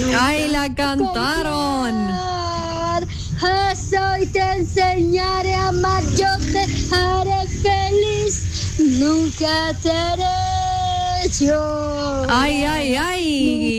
¡Ay, la cantaron! Hoy te enseñaré a amar, yo te haré feliz, nunca te haré yo. ¡Ay, ay, ay!